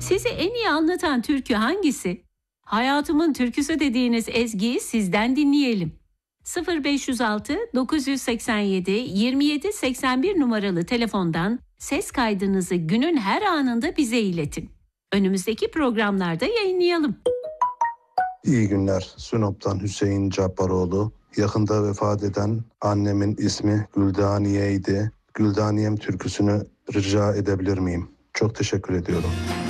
Sizi en iyi anlatan türkü hangisi? Hayatımın türküsü dediğiniz ezgiyi sizden dinleyelim. 0506 987 27 81 numaralı telefondan ses kaydınızı günün her anında bize iletin. Önümüzdeki programlarda yayınlayalım. İyi günler. Sinop'tan Hüseyin Cabbaroğlu. Yakında vefat eden annemin ismi Güldaniye'ydi. Güldaniyem türküsünü rica edebilir miyim? Çok teşekkür ediyorum.